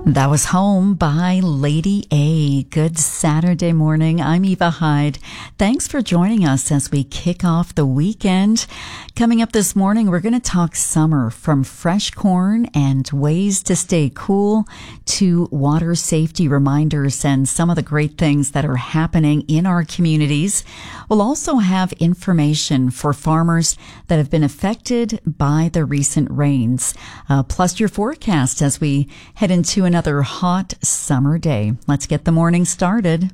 That was Home by Lady A. Good Saturday morning. I'm Eva Hyde. Thanks for joining us as we kick off the weekend. Coming up this morning, we're going to talk summer, from fresh corn and ways to stay cool to water safety reminders and some of the great things that are happening in our communities. We'll also have information for farmers that have been affected by the recent rains, plus your forecast as we head into another hot summer day. Let's get the morning started.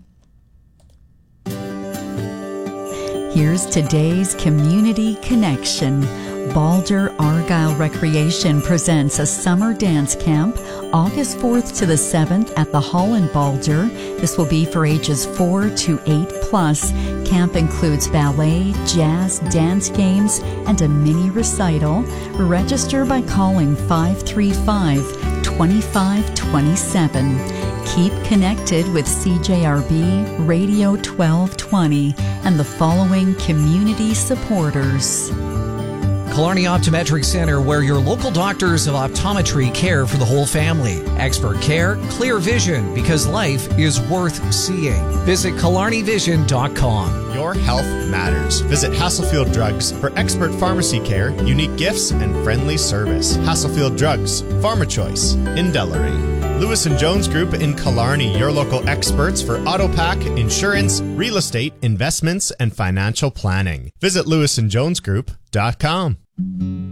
Here's today's Community Connection. Balder Argyle Recreation presents a summer dance camp August 4th to the 7th at the Hall in Balder. This will be for ages 4 to 8 plus. Camp includes ballet, jazz, dance games, and a mini recital. Register by calling 535-2527. Keep connected with CJRB Radio 1220 and the following community supporters. Killarney Optometric Center, where your local doctors of optometry care for the whole family. Expert care, clear vision, because life is worth seeing. Visit KillarneyVision.com. Your health matters. Visit Hasselfield Drugs for expert pharmacy care, unique gifts, and friendly service. Hasselfield Drugs, Pharma Choice in Delarey. Lewis & Jones Group in Killarney, your local experts for autopack, insurance, real estate, investments, and financial planning. Visit lewisandjonesgroup.com.